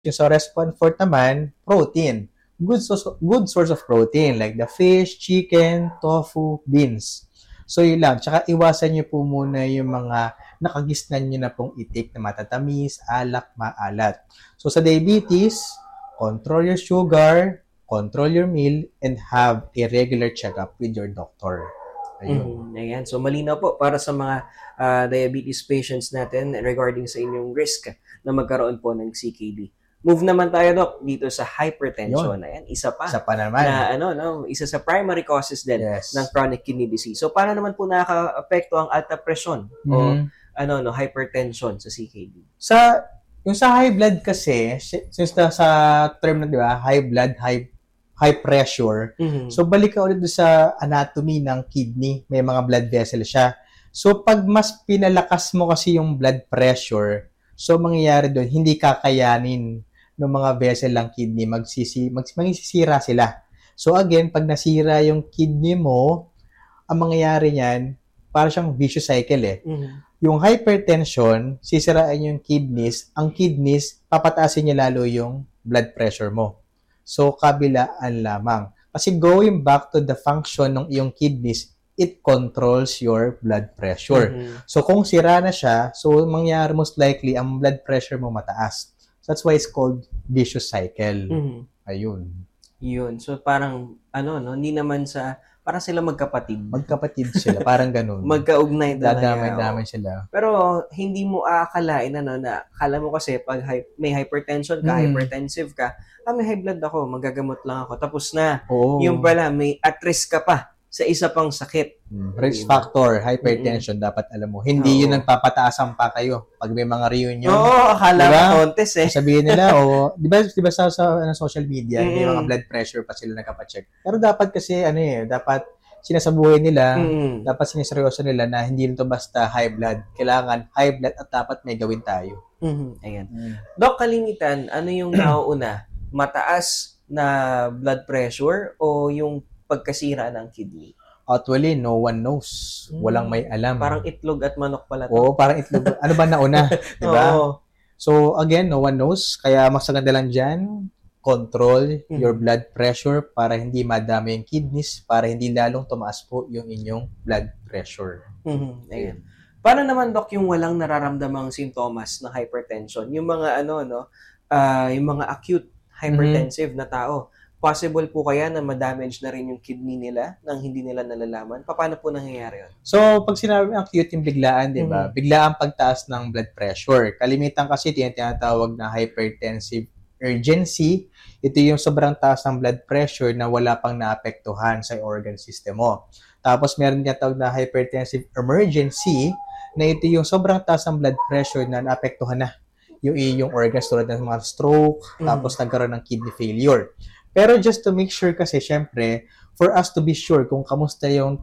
Yung sa restaurant food naman, protein. Good source of protein like the fish, chicken, tofu, beans. So yun lang. Tsaka iwasan nyo po muna yung mga nakagisnan nyo na pong itik na matatamis, alak, maalat. So sa diabetes, control your sugar, control your meal, and have a regular checkup with your doctor. Ayun. Ayan. So, malinaw po para sa mga diabetes patients natin regarding sa inyong risk na magkaroon po ng CKD. Move naman tayo, Doc, dito sa hypertension. Yun. Ayan, isa pa Isa pa naman. na isa sa primary causes din Yes. ng chronic kidney disease. So, paano naman po nakaka-apekto ang alta presyon o hypertension sa CKD? Yung sa high blood kasi, since sa term na, di ba, high blood, high pressure, so balik ka ulit sa anatomy ng kidney, may mga blood vessel siya. So pag mas pinalakas mo kasi yung blood pressure, so mangyayari doon, hindi kakayanin ng mga vessel ng kidney, magsisira sila. So again, pag nasira yung kidney mo, ang mangyayari niyan, para siyang vicious cycle eh. Yung hypertension, sisirain yung kidneys. Ang kidneys, papataasin niya lalo yung blood pressure mo. So, kabilaan lamang. Kasi going back to the function ng iyong kidneys, it controls your blood pressure. So, kung sira na siya, so mangyayari most likely, ang blood pressure mo mataas. So, that's why it's called vicious cycle. Ayun. Yun. So, parang, hindi naman parang sila magkapatid. Magkapatid sila, parang ganun. Magkaugnay talaga. Dadamay sila. Pero, hindi mo aakalain, na akala mo kasi pag may hypertension ka, hypertensive ka, may high blood ako, magagamot lang ako. Tapos na, yung pala, may at risk ka pa sa isa pang sakit. Risk factor, hypertension, dapat alam mo. Hindi yun nagpapataasan pa kayo pag may mga reunion. Oo, akala mo contest eh. Sabihin nila, di ba sa social media, may mga blood pressure pa sila nakapacheck. Pero dapat kasi, dapat sinasabuhay nila, dapat siniseryoso nila na hindi nito basta high blood. Kailangan high blood at dapat may gawin tayo. Ayan. Doc, kalimitan, ano yung nauuna? Mataas na blood pressure o yung pagkasira ng kidney? Actually, no one knows. Walang may alam. Parang itlog at manok pala to. Oo, parang itlog. Ano ba nauna? Diba? So, again, no one knows. Kaya mas maganda lang dyan, control your blood pressure para hindi madami yung kidneys, para hindi lalong tumaas po yung inyong blood pressure. Ayan. Paano naman, Doc, yung walang nararamdamang sintomas ng hypertension? Yung mga yung mga acute hypertensive na tao. Possible po kaya na ma-damage na rin yung kidney nila nang hindi nila nalalaman? Paano po nangyayari yun? So, pag sinabi ang acute yung biglaan, di ba? Biglaan pagtaas ng blood pressure. Kalimitan kasi tinatawag na hypertensive urgency. Ito yung sobrang taas ng blood pressure na wala pang naapektuhan sa organ system mo. Tapos, meron tinatawag na hypertensive emergency na ito yung sobrang taas ng blood pressure na naapektuhan na yung organs tulad ng mga stroke, tapos nagkaroon ng kidney failure. Pero just to make sure kasi, syempre, for us to be sure kung kamusta yung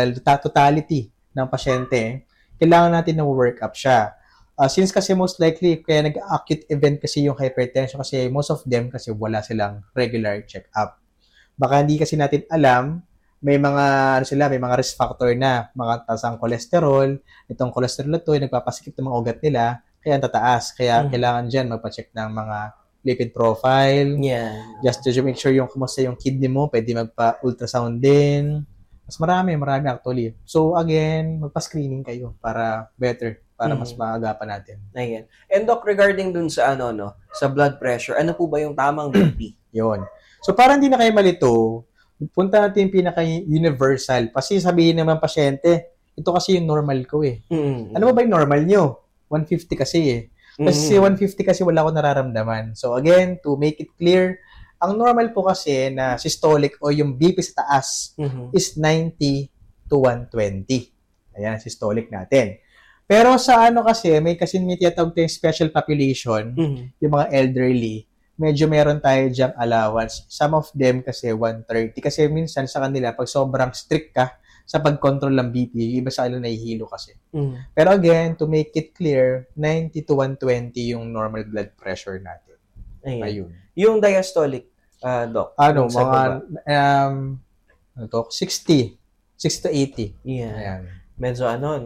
totality ng pasyente, kailangan natin na work up siya. Since kasi most likely, kaya nag-acute event kasi yung hypertension kasi most of them kasi wala silang regular check-up. Baka hindi kasi natin alam, may mga risk factor na, mga taas ang cholesterol, itong cholesterol na to, nagpapasikip ng mga ugat nila, kaya tataas. Kaya kailangan dyan magpa-check ng mga lipid profile. Yeah. Just to make sure yung kumusta yung kidney mo, pwede magpa-ultrasound din. Mas marami actually. So again, magpa-screening kayo para better, para mas maagapan natin. Ayan. And Doc, regarding dun sa sa blood pressure, ano po ba yung tamang BP? Yun. So para hindi na kayo malito, punta natin yung pinaka-universal. Kasi sabihin naman pasyente, ito kasi yung normal ko eh. Ano ba yung normal nyo? 150 kasi eh. Kasi 150 kasi wala akong nararamdaman. So again, to make it clear, ang normal po kasi na systolic o yung BP sa taas is 90 to 120. Ayan, systolic natin. Pero sa kasi, may tinatawag tayong special population, yung mga elderly, medyo meron tayo diyang allowance. Some of them kasi 130. Kasi minsan sa kanila, pag sobrang strict ka, sa pag-control ng BP, iba sa kanila nahihilo kasi. Pero again, to make it clear, 90 to 120 yung normal blood pressure natin. Ayun. Yung diastolic, Doc? Mga 60. 60 to 80. Yeah. Ayan. Medyo no?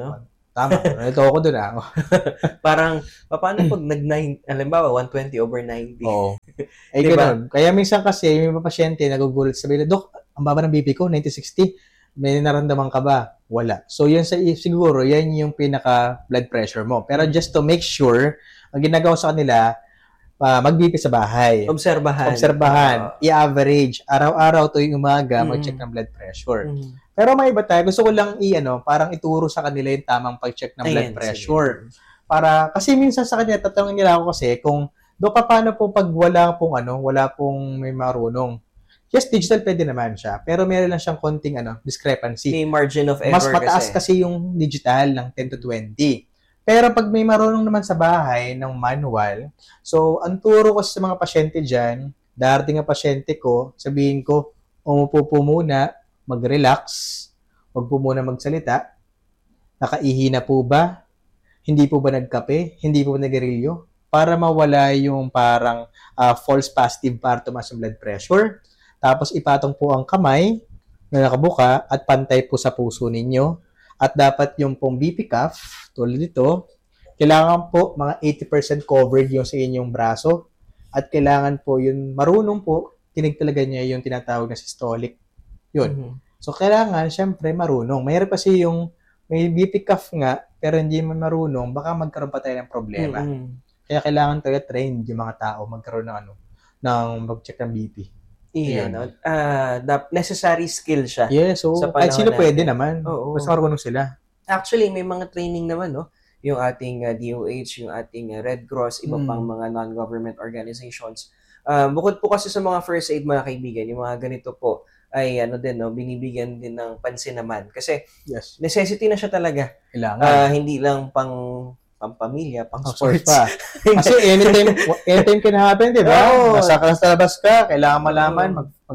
Tama. Ito ako doon Parang, paano pag halimbawa, 120/90? Oo. Ay, Diba? ganun. Kaya minsan kasi, yung mga pasyente, nagugulat sabi na, Dok, ang baba ng BP ko, 90/60. May naramdaman ka ba? Wala. So, yan siguro, yan yung pinaka blood pressure mo. Pero just to make sure, ang ginagawa sa kanila, mag-BP sa bahay. Obserbahan. I-average. Araw-araw tuwing umaga, mag-check ng blood pressure. Pero may iba tayo. Gusto ko lang parang ituro sa kanila yung tamang pag-check ng blood pressure. Para, kasi minsan sa kanila, tatanungin nila ako kasi kung, paano po pag wala pong may marunong. Yes, digital pwede naman siya. Pero meron lang siyang konting discrepancy. May margin of error. Mas mataas kasi yung digital ng 10 to 20. Pero pag may marunong naman sa bahay ng manual, so ang turo ko sa mga pasyente dyan, darating ang pasyente ko, sabihin ko, umupo po muna, mag-relax, huwag po muna magsalita, nakaihi na po ba? Hindi po ba nagkape? Hindi po ba nagarilyo? Para mawala yung parang false positive para tumaas yung blood pressure. Tapos ipatong po ang kamay na nakabuka at pantay po sa puso ninyo. At dapat yung pong BP cuff, tulad dito, kailangan po mga 80% covered yung sa inyong braso. At kailangan po yung marunong po, tinig talaga niya yung tinatawag na systolic. Yun. So, kailangan, syempre, marunong. Mayroon kasi yung may BP cuff nga, pero hindi man marunong, baka magkaroon pa tayo ng problema. Kaya kailangan talaga trained yung mga tao magkaroon ng mag-check ng BP. Necessary skill siya. Yes, so kahit sino pwede naman. Basta marunong sila. Actually, may mga training naman, no? Yung ating DOH, yung ating Red Cross, iba pang mga non-government organizations. Bukod po kasi sa mga first aid, mga kaibigan, yung mga ganito po ay binibigyan din ng pansin naman. Kasi necessity na siya talaga. Kailangan. Hindi lang pang-pamilya, pang-sports. Pa. Kasi anytime can happen, di ba? Nasa labas ka, kailangan malaman,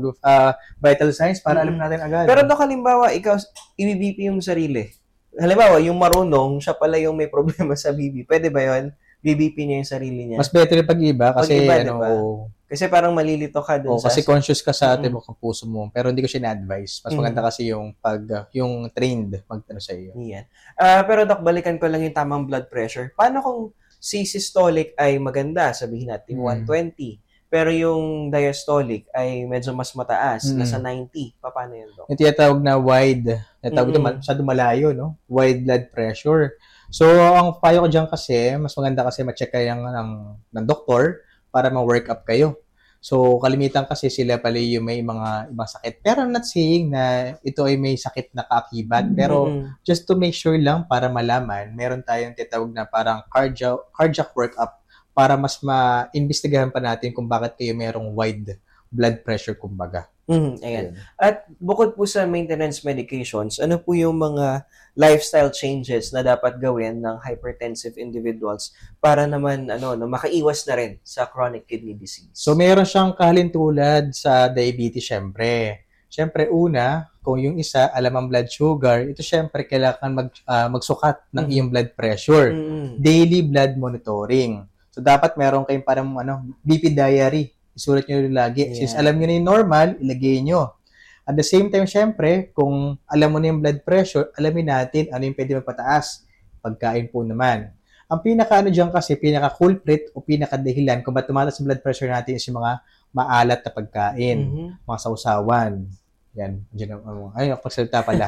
vital signs para alam natin agad. Pero halimbawa, ikaw, i-BP yung sarili. Halimbawa, yung marunong, siya pala yung may problema sa BP. Pwede ba yun? BBP niya yung sarili niya. Mas better yung pag-iba kasi diba? Kasi parang malilito ka dun kasi conscious ka sa atin mo kung puso mo. Pero hindi ko siya na-advise. Mas maganda kasi yung yung trained sa iyo. Yan. Pero Doc, balikan ko lang yung tamang blood pressure. Paano kung si systolic ay maganda, sabihin natin 120, pero yung diastolic ay medyo mas mataas, nasa 90. Paano yun, Doc? Yung tinatawag na wide, masyado malayo, no? Wide blood pressure. So, ang payo ko dyan kasi, mas maganda kasi ma-check kayo ng doktor para ma-work up kayo. So, kalimitan kasi sila pala yung may mga ibang sakit. Pero I'm not saying na ito ay may sakit na kaakibat. Pero just to make sure lang para malaman, meron tayong tinatawag na parang cardiac workup para mas ma-investigahan pa natin kung bakit kayo merong wide blood pressure, kumbaga. Ayan. At bukod po sa maintenance medications, ano po yung mga lifestyle changes na dapat gawin ng hypertensive individuals para naman makaiwas na rin sa chronic kidney disease? So, meron siyang kahalintulad sa diabetes, syempre. Syempre, una, kung yung isa, alam ang blood sugar, ito syempre, kailangan magsukat ng iyong blood pressure. Daily blood monitoring. So, dapat meron kayong parang BP diary. Isulat nyo lagi. Yeah. Since alam nyo na yung normal, ilagay nyo. At the same time, syempre, kung alam mo na yung blood pressure, alamin natin ano yung pwede magpataas. Pagkain po naman. Ang dyan kasi, pinaka-culprit o pinaka-dahilan kung ba't tumataas yung blood pressure natin is yung mga maalat na pagkain. Mga sausawan. Yan. Ayun, pagsalita pala.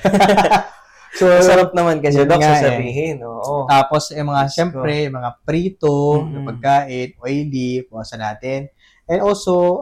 So, sarap naman kasi, Doc, sasabihin. Tapos, syempre, mga prito, na pagkain, oily, puwasan natin. And also,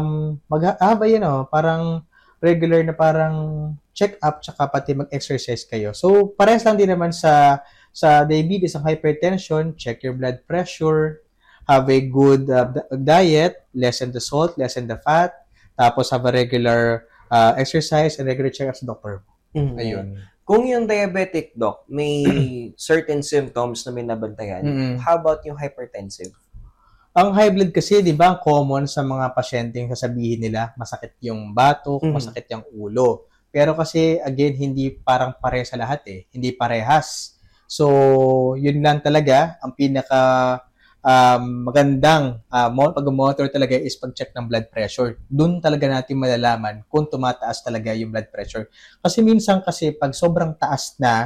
parang regular na parang check-up, tsaka pati mag-exercise kayo. So, parehas lang din naman sa diabetes, ang hypertension, check your blood pressure, have a good diet, lessen the salt, lessen the fat, tapos have a regular exercise and regular check-up sa doctor. Ayun. Kung yung diabetic, Doc, may certain symptoms na may nabantayan, how about yung hypertensive? Ang high blood kasi, di ba, common sa mga pasyenteng sasabihin nila, masakit yung batok, masakit yung ulo. Pero kasi, again, hindi parang pare sa lahat eh. Hindi parehas. So, yun lang talaga, ang pinaka magandang pag-monitor talaga is pag-check ng blood pressure. Doon talaga natin malalaman kung tumataas talaga yung blood pressure. Kasi minsan kasi, pag sobrang taas na,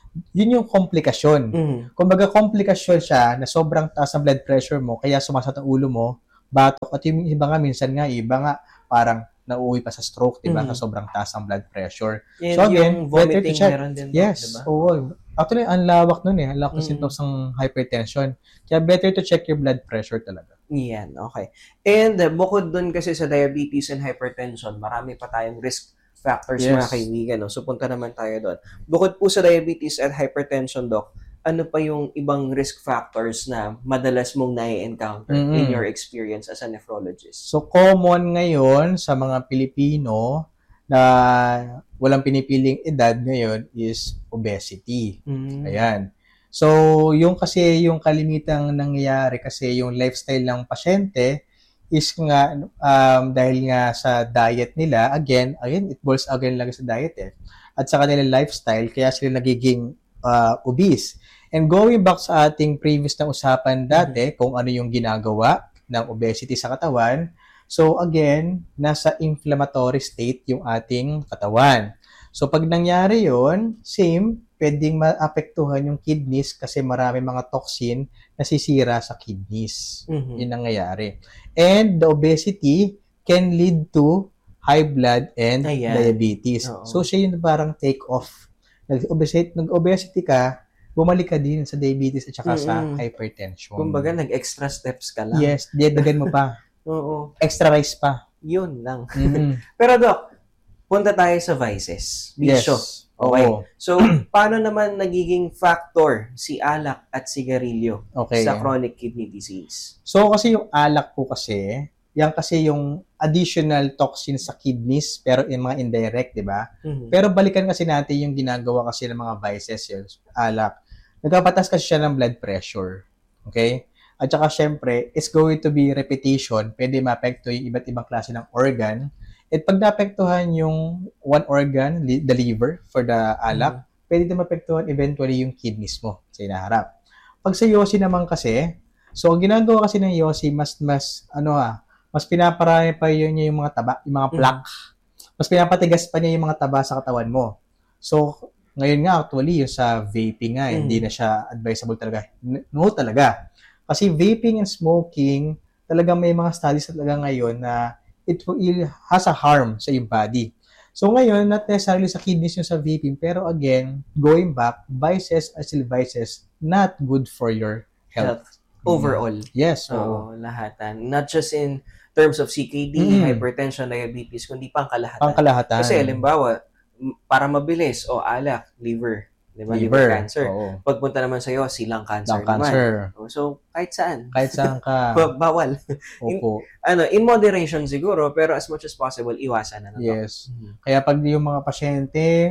Yun yung komplikasyon. Kumbaga, komplikasyon siya na sobrang taas ng blood pressure mo, kaya sumasakit ang ulo mo, batok, at yung iba nga, minsan nga, iba nga, parang nauuwi pa sa stroke, diba? Sa sobrang taas ng blood pressure. And So again, yung better to vomiting check. meron din, Yes, diba? oo. Actually, ang lawak nun eh. Ang lawak ng symptoms ng hypertension. Kaya better to check your blood pressure talaga. Yan, okay. And bukod dun kasi sa diabetes and hypertension, marami pa tayong risk factors, mga kaibigan. No? So, punta naman tayo doon. Bukod po sa diabetes and hypertension, Doc, ano pa yung ibang risk factors na madalas mong nai-encounter in your experience as a nephrologist? So, common ngayon sa mga Pilipino na walang pinipiling edad ngayon is obesity. Ayan. So, yung kasi yung kalimitang nangyayari kasi yung lifestyle ng pasyente is nga dahil nga sa diet nila, again, it boils again lang sa diet eh. At sa kanilang lifestyle, kaya sila nagiging obese. And going back sa ating previous na usapan dati, kung ano yung ginagawa ng obesity sa katawan, so again, nasa inflammatory state yung ating katawan. So pag nangyari yon, same, pwedeng maapektuhan yung kidneys kasi marami mga toxin na sisira sa kidneys. Yun ang nangyayari. And the obesity can lead to high blood and diabetes. So siya yung parang take off. Nag-obesity ka, bumalik ka din sa diabetes at saka sa hypertension. Kumbaga, nag-extra steps ka lang. Yes, dagdagan mo pa. Oo. Extra rice pa. Yun lang. Pero Doc, punta tayo sa vices. Bisyo. Yes. Okay. So, paano naman nagiging factor si alak at sigarilyo sa chronic kidney disease? So, kasi yung alak po kasi, yan kasi yung additional toxin sa kidneys, pero yung mga indirect, di ba? Pero balikan kasi natin yung ginagawa kasi ng mga vices, yung alak. Nagpapatas kasi siya ng blood pressure. Okay? At saka syempre, it's going to be repetition. Pwede maapekto yung iba't ibang klase ng organ. At pag naapektuhan yung one organ, the liver for the alak, pwede din maapektuhan eventually yung kidneys mo sa inaharap. Pag sa yosi naman kasi, so ang ginagawa kasi ng yosi, mas pinaparami pa yun yung mga taba, yung mga plaque. Mas pinapatigas pa niya yung mga taba sa katawan mo. So, ngayon nga actually, yung sa vaping nga, hindi na siya advisable talaga. No talaga. Kasi vaping and smoking, talagang may mga studies talaga ngayon na it has a harm sa yung body. So ngayon, not necessarily sa kidneys yung sa vaping, pero again, going back, vices are still vices, not good for your health. Overall. Yes. Oo, lahatan. Not just in terms of CKD, hypertension, diabetes, kundi pangkalahatan. Pangkalahatan. Kasi, halimbawa, para mabilis, alak, liver. Diba? Liver cancer. Oo. Pagpunta naman sa'yo, silang cancer cancer. naman. So, kahit saan. Kahit saan ka. Bawal. Opo. In moderation siguro, pero as much as possible, iwasan na. Yes. Kaya pag yung mga pasyente,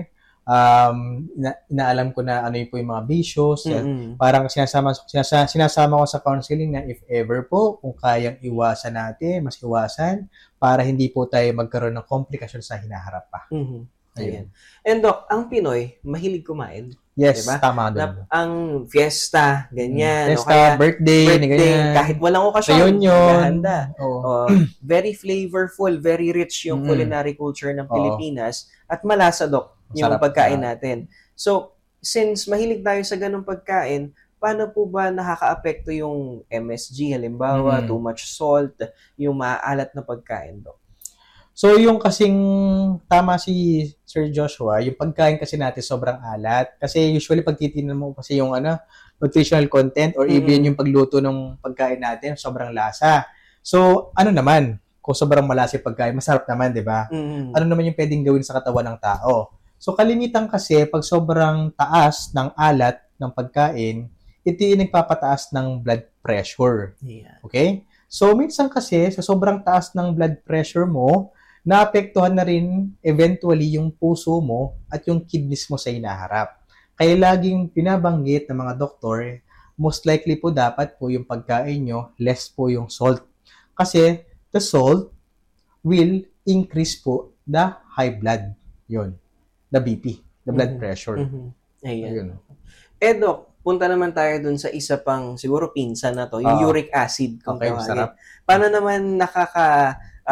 inaalam ko na ano yung po yung mga bisyos, parang sinasama ko sa counseling na if ever po, kung kayang iwasan natin, mas iwasan, para hindi po tayo magkaroon ng komplikasyon sa hinaharap pa. Ayan. And Doc, ang Pinoy, mahilig kumain. Yes, diba? tama doon. Ang fiesta, ganyan. Fiesta, birthday, ganyan. Kahit walang okasyon, naghahanda. Very flavorful, very rich yung culinary culture ng Pilipinas. At malasa, Doc, yung pagkain natin. So, since mahilig tayo sa ganung pagkain, paano po ba nakakaapekto yung MSG, halimbawa, too much salt, yung maaalat na pagkain, Doc? So, yung kasing tama si Sir Joshua, yung pagkain kasi natin sobrang alat. Kasi usually pag titignan mo kasi yung nutritional content or even yung pagluto ng pagkain natin, sobrang lasa. So, ano naman, kung sobrang malasa yung pagkain, masarap naman, di ba? Ano naman yung pwedeng gawin sa katawan ng tao? So, kalimitan kasi pag sobrang taas ng alat ng pagkain, ito yung nagpapataas ng blood pressure. Okay? So, minsan kasi sa sobrang taas ng blood pressure mo, naapektuhan na rin eventually yung puso mo at yung kidneys mo sa hinaharap. Kaya laging pinabanggit ng mga doktor, most likely po dapat po yung pagkain nyo, less po yung salt. Kasi the salt will increase po the high blood. Yun. The BP, the blood pressure. Ayun. Doc, punta naman tayo dun sa isa pang siguro pinsan na to, yung uric acid. Okay, sarap. Paano naman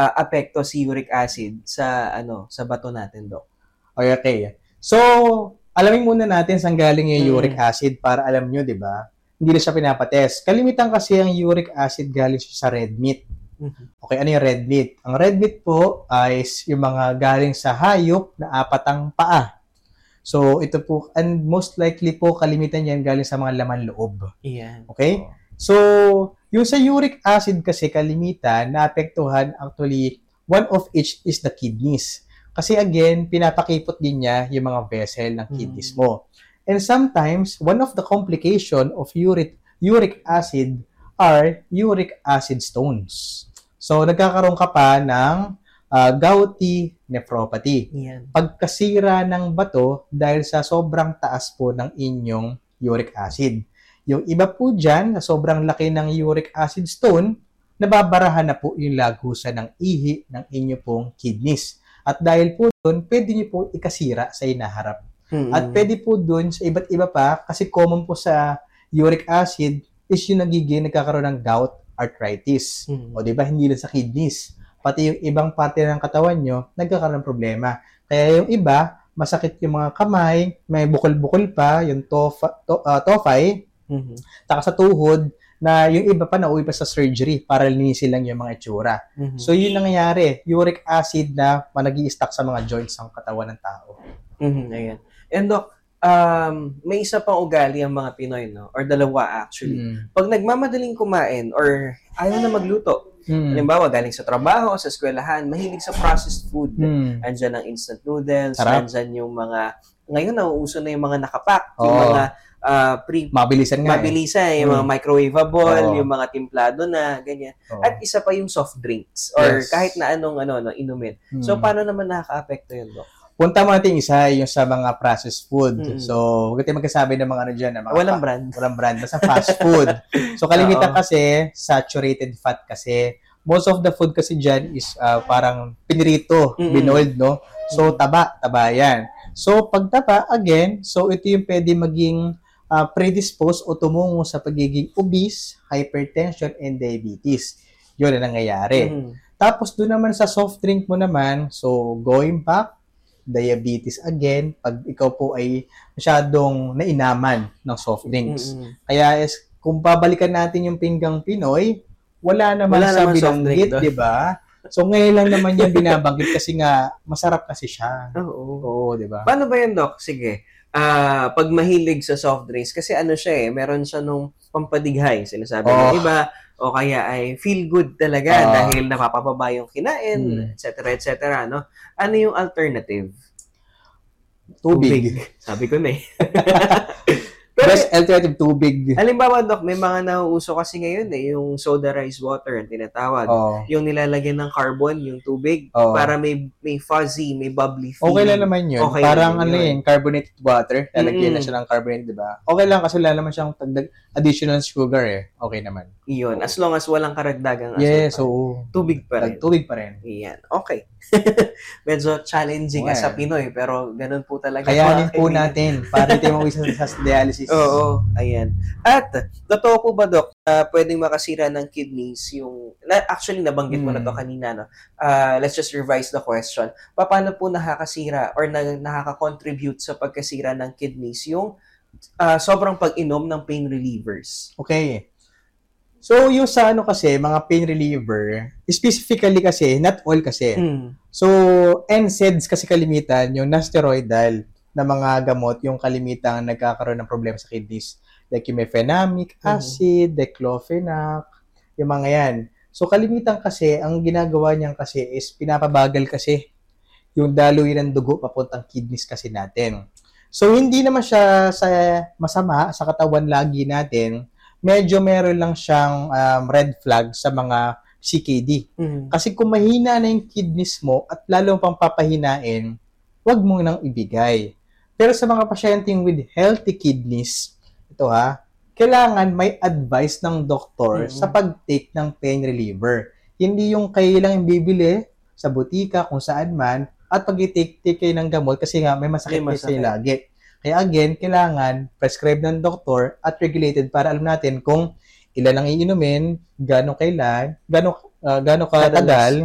apekto si uric acid sa sa bato natin, Doc? Okay. So, alamin muna natin saan galing yung uric acid para alam nyo, di ba? Hindi na siya pinapatest. Kalimitan kasi ang uric acid galing siya sa red meat. Okay, ano yung red meat? Ang red meat po ay yung mga galing sa hayop na apat ang paa. So, ito po, and most likely po, kalimitan yan galing sa mga laman loob. Yan. Okay? So, yung sa uric acid kasi kalimitan, naapektuhan actually, one of each is the kidneys. Kasi again, pinapakipot din niya yung mga vessel ng kidneys mo. And sometimes, one of the complication of uric acid are uric acid stones. So, nagkakaroon ka pa ng gouty nephropathy. Yan. Pagkasira ng bato dahil sa sobrang taas po ng inyong uric acid. Yung iba po dyan, sa sobrang laki ng uric acid stone, nababarahan na po yung lagusan ng ihi ng inyo pong kidneys. At dahil po doon, pwede nyo po ikasira sa inaharap. At pwede po doon sa iba't iba pa, kasi common po sa uric acid is yung nagkakaroon ng gout arthritis. O diba, hindi lang sa kidneys. Pati yung ibang parte ng katawan nyo, nagkakaroon ng problema. Kaya yung iba, masakit yung mga kamay, may bukol-bukol pa, yung tophy, taka sa tuhod, na yung iba pa nauwi pa sa surgery para linisin lang yung mga itsura. So, yun nangyayari. Uric acid na nag-i-stuck sa mga joints ng katawan ng tao. Ayan. And Doc, may isa pang ugali ang mga Pinoy, no? Or dalawa actually. Pag nagmamadaling kumain or ayaw na magluto, halimbawa galing sa trabaho, sa eskwelahan, mahilig sa processed food. Andyan ang instant noodles, andyan yung mga, ngayon nauuso na yung mga nakapack, yung mga mabilisan nga. Yung mga microwavable, yung mga timplado na, ganyan. At isa pa yung soft drinks or kahit na anong inumin. So, paano naman nakaka-apekto yun, Doc? Punta mo natin isa yung sa mga processed food. So, huwag tayo magkasabi ng mga dyan. Mga walang brand. Walang brand. Basta fast food. So, kalimitan kasi, saturated fat kasi. Most of the food kasi dyan is parang pinirito, binoiled, no? So, taba yan. So, pag taba, again, so ito yung pwede maging predisposed o tumungo sa pagiging obese, hypertension, and diabetes. Yun ang nangyayari. Tapos, doon naman sa soft drink mo naman, so, going back, diabetes again, pag ikaw po ay masyadong nainaman ng soft drinks. Kaya kung babalikan natin yung pinggang Pinoy, wala naman sa binanggit, di ba? So ngayon lang naman yan binabanggit kasi nga masarap kasi siya. Oo, di ba? Paano ba yan, Doc? Sige. Pag mahilig sa soft drinks, kasi siya meron siya nung pampadighay, sinasabi ng iba, o kaya ay feel good talaga dahil napapababa yung kinain, etc. no? Ano yung alternative? Tubig. Sabi ko na Best alternative, tubig. Halimbawa, Doc, may mga nauuso kasi ngayon yung soda rice water ang tinatawag. Yung nilalagyan ng carbon, yung tubig, para may fuzzy, may bubbly feeling. Okay lang naman yun. Okay parang carbonated water. Lalagyan na siya ng carbonated, di ba? Okay lang kasi wala naman siyang additional sugar Okay naman. Iyon. As long as walang karagdagang asukal. Yes, so tubig pa rin. Tubig pa rin. Iyan. Okay. Medyo challenging sa Pinoy, pero ganun po talaga. Kayanin po natin para tayo mawisa sa dialysis. Oo, ayan. At, totoo po ba, Doc, pwedeng makasira ng kidneys yung, actually, nabanggit mo na to kanina, no? Let's just revise the question. Paano po nakakasira or nakaka-contribute sa pagkasira ng kidneys yung sobrang pag-inom ng pain relievers? Okay. So, yung sa kasi, mga pain reliever, specifically kasi, not all kasi. So, NSAIDs kasi kalimitan, yung non-steroidal na mga gamot, yung kalimitang nagkakaroon ng problema sa kidneys. Like yung mefenamic acid, diclofenac, yung mga yan. So, kalimitan kasi, ang ginagawa niyan kasi is pinapabagal kasi yung daloy ng dugo papuntang kidneys kasi natin. So, hindi naman siya masama sa katawan lagi natin. Medyo meron lang siyang red flag sa mga CKD. Kasi kung mahina na yung kidneys mo at lalo pang papahinain, wag mo nang ibigay. Pero sa mga pasyenteng with healthy kidneys, kailangan may advice ng doktor sa pag-take ng pain reliever. Hindi yung kayo lang yung bibili sa butika, kung saan man, at pag-take kayo ng gamot kasi nga may masakit kasi lagi. Kaya again, kailangan prescribe ng doktor at regulated para alam natin kung ilan ang iinumin, gano'ng kailan, gano'ng katagal,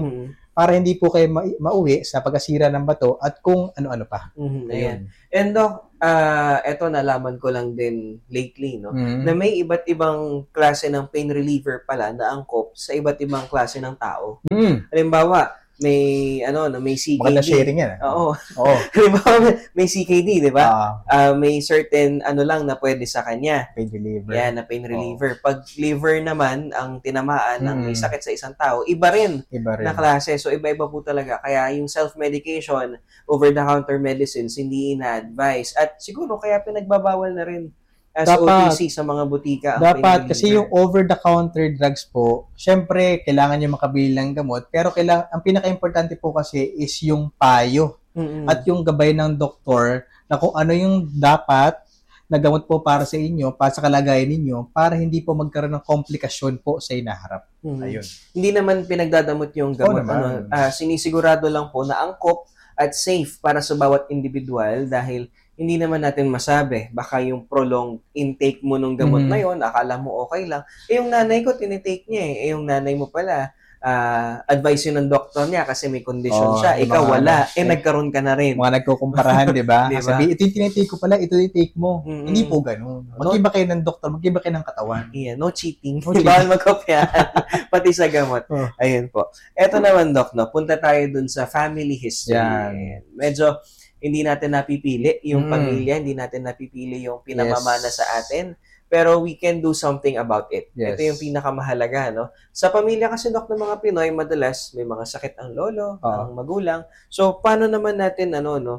para hindi po kayo mauwi sa pagkasira ng bato at kung ano-ano pa. Ayan. And Doc, eto nalaman ko lang din lately, no, na may iba't ibang klase ng pain reliever pala na angkop sa iba't ibang klase ng tao. Halimbawa, may may CKD. Maganda sharing yan. Oo. Halimbawa, may CKD, di ba? May certain lang na pwede sa kanya. Pain reliever. Yan, na pain reliever. Pag liver naman ang tinamaan ng may sakit sa isang tao, iba rin na klase. So, iba-iba po talaga. Kaya yung self-medication, over-the-counter medicines, hindi ina-advise. At siguro kaya pinagbabawal na rin as OTC sa mga butika. Dapat kasi yung over-the-counter drugs po, syempre, kailangan nyo makabili ng gamot, pero ang pinaka-importante po kasi is yung payo at yung gabay ng doktor na kung ano yung dapat na gamot po para sa inyo, para sa kalagayan ninyo, para hindi po magkaroon ng komplikasyon po sa inaharap. Ayun. Hindi naman pinagdadamot yung gamot. Sinisigurado lang po na angkop at safe para sa bawat individual dahil hindi naman natin masabi. Baka yung prolonged intake mo ng gamot na yun, akala mo okay lang. Yung nanay ko, tinitake niya yung nanay mo pala, advice yun ng doktor niya kasi may condition siya. Ikaw wala. Nagkaroon ka na rin. Mga nagkukumparahan, di ba? Diba? Sabi, ito yung tinitake ko pala, ito yung take mo. Hindi po ganun. Mag-iba kayo ng doktor, mag-iba kayo ng katawan. Yeah, no cheating. Bawal magkopyahan. Pati sa gamot. Ayun po. Eto naman, Doc, no? Punta tayo dun sa family history. Yan. Medyo hindi natin napipili yung pamilya, hindi natin napipili yung pinamamana sa atin, pero we can do something about it. Yes. Ito yung pinakamahalaga, no? Sa pamilya kasi, Doc, ng mga Pinoy, madalas may mga sakit ang lolo, ang magulang. So, paano naman natin,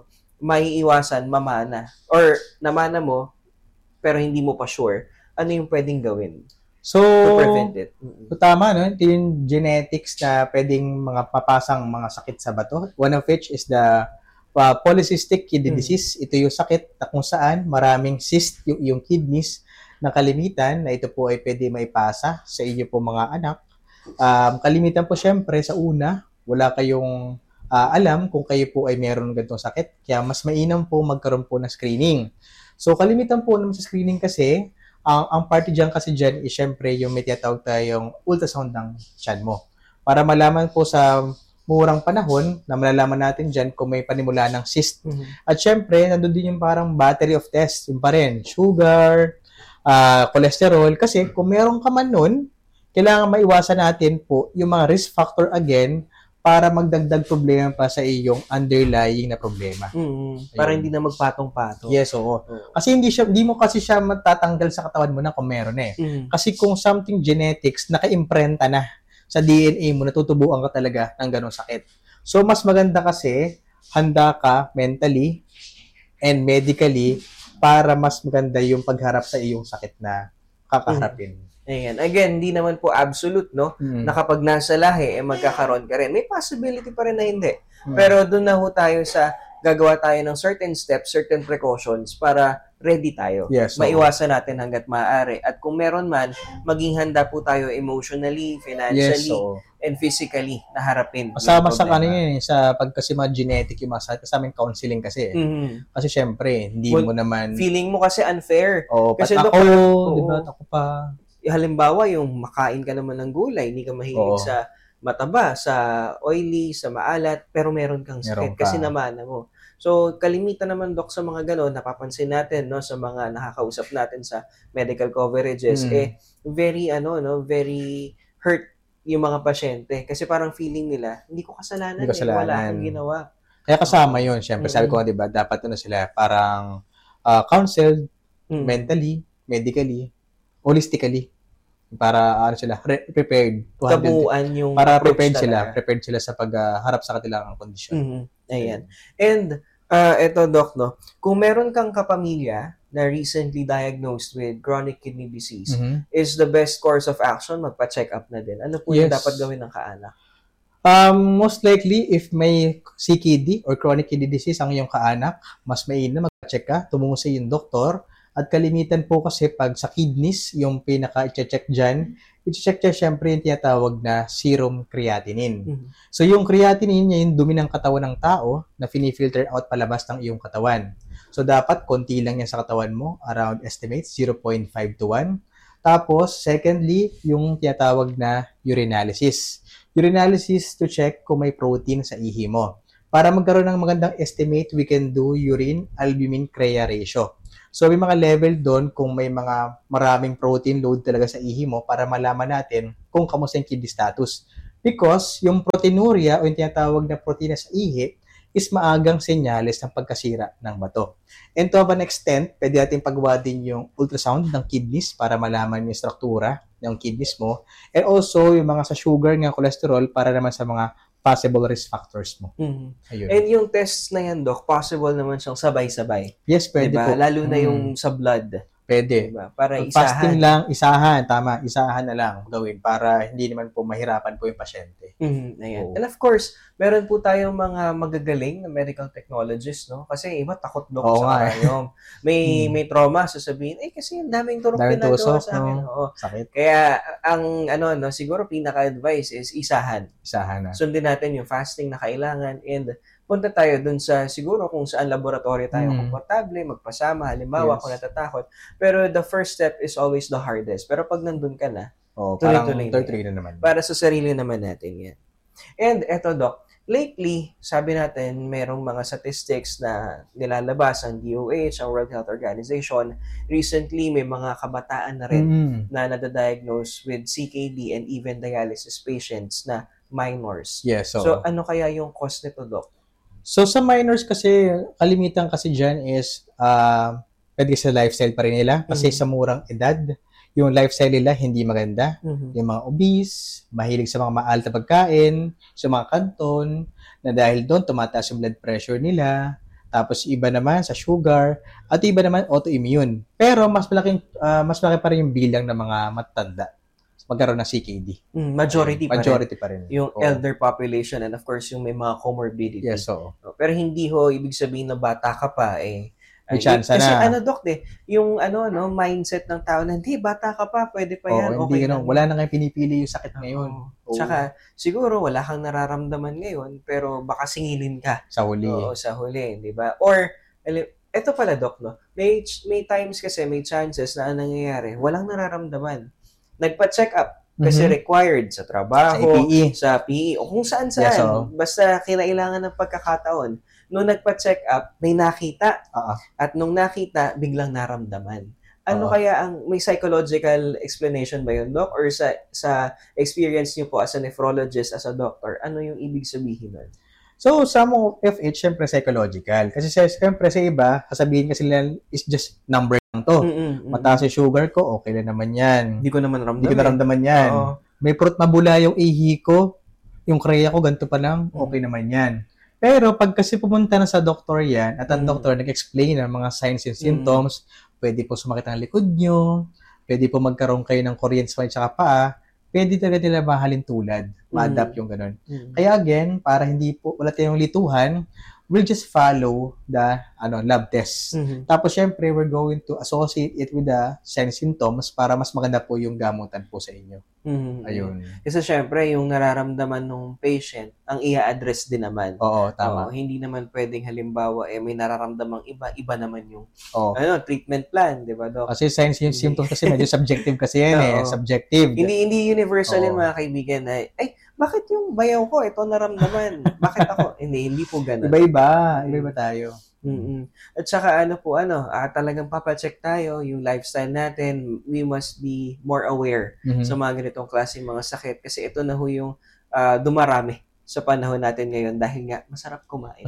maiiwasan mamana? Or namana mo, pero hindi mo pa sure, ano yung pwedeng gawin? So, to prevent it. So, tama, no? Ito yung genetics na pwedeng mga papasang mga sakit sa bato. One of which is the polycystic kidney disease. Ito yung sakit na kung saan maraming cyst yung kidneys na kalimitan na ito po ay pwede maipasa sa inyo po mga anak. Kalimitan po syempre sa una, wala kayong alam kung kayo po ay meron ganitong sakit. Kaya mas mainam po magkaroon po ng screening. So kalimitan po naman sa screening kasi, ang party dyan kasi dyan is syempre yung may tinatawag tayong ultrasound ng tiyan mo. Para malaman po sa murang panahon na malalaman natin dyan kung may panimula ng cyst. At syempre, nandun din yung parang battery of tests. Yung pa rin, sugar, cholesterol. Kasi kung meron ka man nun, kailangan maiwasan natin po yung mga risk factor again para magdagdag problema pa sa iyong underlying na problema. Para hindi na magpatong-patong. Yes, oo. Kasi hindi mo kasi siya matatanggal sa katawan mo na kung meron Kasi kung something genetics, naka-imprenta na sa DNA mo, natutubuan ka talaga ng ganong sakit. So, mas maganda kasi, handa ka mentally and medically para mas maganda yung pagharap sa iyong sakit na kakaharapin. Ayan. Again, hindi naman po absolute, no? Na kapag nasa lahi, magkakaroon ka rin. May possibility pa rin na hindi. Pero doon na ho tayo sa gagawa tayo ng certain steps, certain precautions para ready tayo. Yes, maiwasan natin hanggat maaari. At kung meron man, maging handa po tayo emotionally, financially, and physically na harapin. Masama sa kanina sa pagkasi mga genetic yung mga sa aming counseling kasi. Kasi syempre, hindi mo naman... Feeling mo kasi unfair. Kasi ako, diba, ako pa... Halimbawa, yung makain ka naman ng gulay, hindi ka mahilig sa mataba, sa oily, sa maalat, pero meron kang sakit kasi namana mo. So, kalimitan naman, Doc, sa mga gano'n, napapansin natin, no, sa mga nakakausap natin sa medical coverages, very hurt yung mga pasyente. Kasi parang feeling nila, hindi ko kasalanan, wala akong ginawa. Kaya kasama yun, syempre. Sabi ko, di ba, dapat sila parang counseled mentally, medically, holistically. Para sila prepared to kabuuan yung para prepared sila sa pagharap sa kanilang kondisyon. Ayan. And eto, Doc, no, kung meron kang kapamilya na recently diagnosed with chronic kidney disease, is the best course of action magpa-check up na din? Ano po yung dapat gawin ng kaanak? Most likely, if may CKD or chronic kidney disease ang iyong kaanak, mas mainam magpa-check ka, tumungo sa iyong doktor. At kalimitan po kasi pag sa kidneys, yung pinaka-i-check dyan, i-check niya syempre yung tinatawag na serum creatinine. So yung creatinine, yung dumi ng katawan ng tao na fini-filter out palabas ng iyong katawan. So dapat konti lang yan sa katawan mo, around estimate 0.5 to 1. Tapos, secondly, yung tinatawag na urinalysis. Urinalysis to check kung may protein sa ihi mo. Para magkaroon ng magandang estimate, we can do urine albumin-CREA ratio. So, may mga level doon kung may mga maraming protein load talaga sa ihi mo para malaman natin kung kamusta yung kidney status. Because yung proteinuria o yung tinatawag na protina sa ihi is maagang senyales ng pagkasira ng bato. And to an extent, pwede natin pagawa din yung ultrasound ng kidneys para malaman yung struktura ng kidneys mo. And also, yung mga sa sugar ng cholesterol para naman sa mga possible risk factors mo. Ayun. And yung tests na yan, Doc, possible naman siyang sabay-sabay. Yes, pwede diba? po. Lalo na yung sa blood. Pwede. Diba? Para Fasting isahan. lang, isahan. Tama, isahan na lang gawin para hindi naman po mahirapan po yung pasyente. Ayan. And of course, meron po tayong mga magagaling na medical technologists, no? Kasi iba takot Doc sa karayom. May trauma, sasabihin, kasi ang daming turok pinagawa sa akin. Oo. Sakit. Kaya, ang siguro pinaka-advice is isahan. Isahan na. Sundin natin yung fasting na kailangan and punta tayo dun sa siguro kung saan laboratory tayo komportable, magpasama, halimbawa kung natatakot. Pero the first step is always the hardest. Pero pag nandun ka na, tuloy-tuloy na naman. Para sa sarili naman natin yan. And eto, Doc, lately, sabi natin, merong mga statistics na nilalabas ang DOH, ang World Health Organization. Recently, may mga kabataan na rin na nadadiagnose with CKD and even dialysis patients na minors. Yes. So, ano kaya yung cause nito, Doc? So, sa minors kasi, kalimitan kasi dyan is, pwede sa lifestyle pa rin nila. Kasi sa murang edad, yung lifestyle nila hindi maganda. Yung mga obese, mahilig sa mga maalta pagkain, sa mga kanton, na dahil doon tumataas yung blood pressure nila. Tapos iba naman sa sugar, at iba naman autoimmune. Pero mas malaki pa rin yung bilang ng mga matatanda magkaroon ng CKD. Majority pa rin. Yung elder population and of course yung may mga comorbidity. Yes, so. Pero hindi ibig sabihin na bata ka pa may chance kasi na. Doc, yung mindset ng tao na hindi, bata ka pa, pwede pa yan. Hindi wala na kayo pinipili yung sakit ngayon. Tsaka, siguro wala kang nararamdaman ngayon, pero baka singilin ka. Sa huli. Oo, sa huli, di ba? Or, eto pala, Doc, no? May times kasi, may chances na nangyayari, walang nararamdaman. Nagpa-check up kasi required sa trabaho, sa PE, o kung saan-saan. Yes, basta kinailangan ng pagkakataon. Nung nagpa-check up, may nakita. At nung nakita, biglang naramdaman. Ano kaya may psychological explanation ba yun, Doc? Or sa experience niyo po as a nephrologist, as a doctor, ano yung ibig sabihin nun? So, some of it, syempre, psychological. Kasi syempre sa iba, sasabihin kasi nila, is just number lang to. Mataas yung sugar ko, okay na naman yan. Hindi ko naman naramdaman yan. May fruit mabula yung ihi ko, yung CREA ko, ganito pa lang, okay naman yan. Pero pag kasi pumunta na sa doktor yan, at ang doktor nag-explain ng mga signs and symptoms, pwede po sumakit ang likod nyo, pwede po magkaroon kayo ng kuryente sa tsaka paa, pwede talaga nila mahalin tulad, ma-adapt yung ganun. Kaya again, para hindi po, wala tayong lituhan, we'll just follow the lab test. Tapos syempre, we're going to associate it with the signs and symptoms para mas maganda po yung gamutan po sa inyo. Ayun. Kasi syempre, yung nararamdaman ng patient, ang i-address din naman. Oo, tama. Hindi naman pwedeng halimbawa, may nararamdamang iba naman yung treatment plan, di ba, Doc? Kasi signs and symptoms kasi medyo subjective kasi yan subjective. Hindi universal yan, mga kaibigan. Bakit yung bayaw ko, ito naramdaman? Bakit ako? Hindi po ganun. Iba-iba tayo. At saka talagang papacheck tayo yung lifestyle natin. We must be more aware sa mga ganitong klaseng mga sakit kasi ito na yung dumarami sa panahon natin ngayon dahil nga masarap kumain.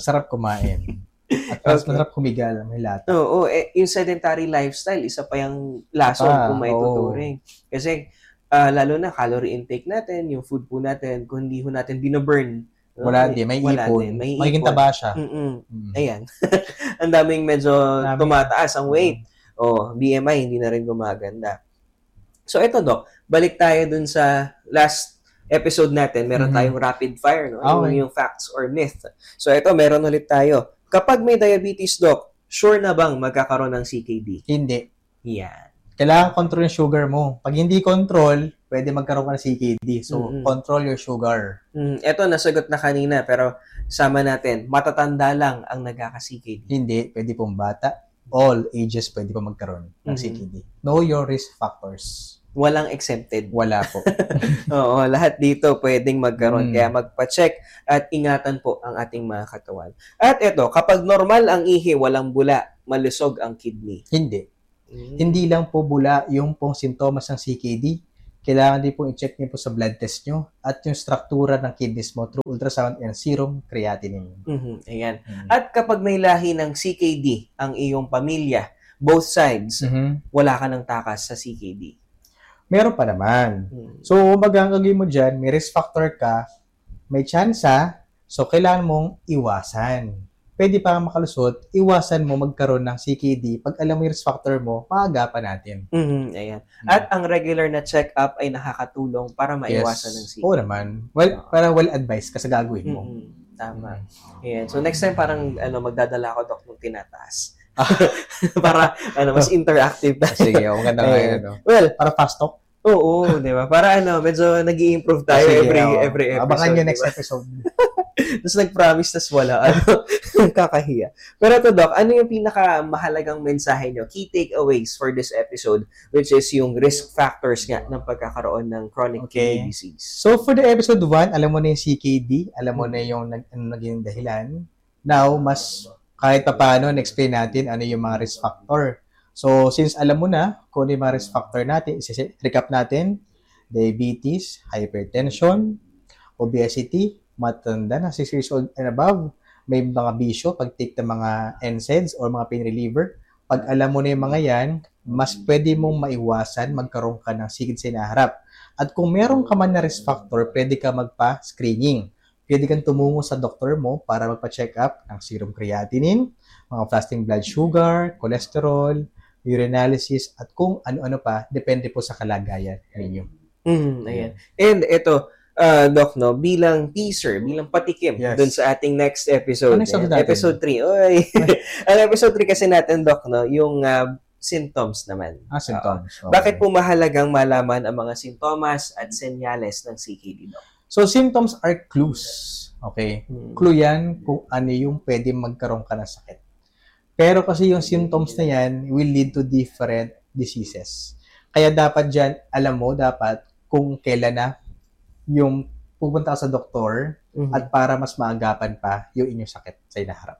At masarap humiga lang, may lahat. Yung sedentary lifestyle, isa pa yung lason kung may tuturing. Kasi lalo na calorie intake natin, yung food po natin, kung hindi ho natin binaburn, may ipon. Magiging taba siya. Ayan. Ang daming medyo tumataas ang weight. BMI, hindi na rin gumaganda. So, ito, Doc. Balik tayo dun sa last episode natin. Meron tayong rapid fire, no? Yung facts or myth. So, ito, meron ulit tayo. Kapag may diabetes, Doc, sure na bang magkakaroon ng CKD? Hindi. Yan. Kailangan control yung sugar mo. Pag hindi control, pwede magkaroon ka ng CKD. So, control your sugar. Ito, nasagot na kanina, pero sama natin, matatanda lang ang nagkaka-CKD. Hindi, pwede pong bata. All ages pwede pa magkaroon ng CKD. Know your risk factors. Walang exempted. Wala po. Oo, lahat dito pwedeng magkaroon. Mm. Kaya magpa-check at ingatan po ang ating mga katawan. At ito, kapag normal ang ihi, walang bula, malusog ang kidney. Hindi. Hindi lang po bula yung pong sintomas ng CKD. Kailangan din po i-check niyo po sa blood test nyo at yung struktura ng kidneys mo through ultrasound and serum creatinine. Ayan. At kapag may lahi ng CKD ang iyong pamilya, both sides, wala ka ng takas sa CKD. Meron pa naman. So, magagawin mo dyan, may risk factor ka, may tsansa, so kailangan mong iwasan. Pwede pa makalusot, iwasan mo magkaroon ng CKD. Pag alam mo yung risk factor mo, maagapan natin. Ayan. At ang regular na check-up ay nakakatulong para maiwasan ng CKD. Oo naman. Well, para well-advised ka sa gagawin mo. Tama. Ayan. So, next time parang magdadala ako, Doc, nung tinataas. Para mas interactive tayo. Sige, maganda nga yun. Well, para fast talk. Oo, di ba? Para medyo nag-i-improve tayo every episode. Abangan nyo next episode. Tapos nag-promise, tas wala. Kakahiya. Pero ito, Doc, ano yung pinakamahalagang mensahe nyo? Key takeaways for this episode, which is yung risk factors nga ng pagkakaroon ng chronic kidney disease. So, for the episode 1, alam mo na yung CKD, alam mo na yung naging dahilan. Now, mas kahit pa paano, na-explain natin ano yung mga risk factor. So, since alam mo na kung ano yung mga risk factor natin, recap natin, diabetes, hypertension, obesity, matanda na 6 years old and above, may mga bisyo, pag-take ng mga NSAIDs or mga pain reliever. Pag alam mo na yung mga yan, mas pwede mong maiwasan magkaroon ka ng sikid sa inaharap. At kung meron ka man na risk factor, pwede ka magpa-screening. Pwede kang tumungo sa doktor mo para magpa-check up ng serum creatinine, mga fasting blood sugar, cholesterol, urinalysis, at kung ano-ano pa, depende po sa kalagayan ninyo. Ayan. And ito, Doc, bilang teaser, bilang patikim dun sa ating next episode. Episode 3. Oy. Ang episode 3 kasi natin, Doc, yung symptoms naman. Symptoms. Okay. Bakit po mahalagang malaman ang mga sintomas at senyales ng CKD, Doc? So, symptoms are clues. Okay? Clue yan kung ano yung pwede magkaroon ka ng sakit. Pero kasi yung symptoms na yan will lead to different diseases. Kaya dapat dyan, alam mo, dapat kung kailan na yung pupunta sa doktor at para mas maagapan pa yung inyong sakit sa inaharap.